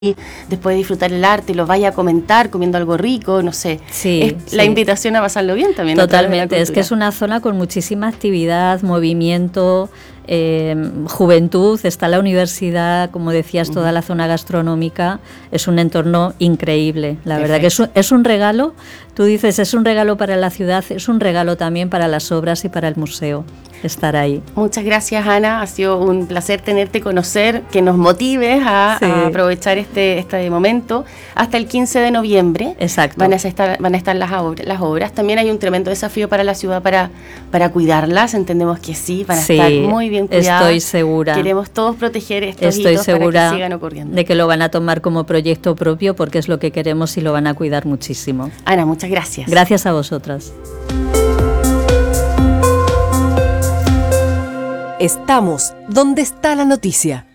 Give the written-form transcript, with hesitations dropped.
después de disfrutar el arte, lo vaya a comentar comiendo algo rico, no sé. Sí, la invitación a pasarlo bien también. Totalmente, es que es una zona con muchísima actividad, movimiento, juventud, está la universidad, como decías, toda la zona gastronómica, es un entorno increíble, la verdad que es un regalo, tú dices, es un regalo para la ciudad, es un regalo también para las obras y para el museo, estar ahí. Muchas gracias, Ana, ha sido un placer tenerte, conocer, que nos motives a aprovechar este momento. Hasta el 15 de noviembre. Exacto. Van a estar las obras. También hay un tremendo desafío para la ciudad para cuidarlas, entendemos que sí, van a estar muy bien cuidadas. Estoy segura. Queremos todos proteger estos hitos para que sigan ocurriendo. De que lo van a tomar como proyecto propio porque es lo que queremos y lo van a cuidar muchísimo. Ana, muchas gracias. Gracias a vosotras. Estamos donde está la noticia.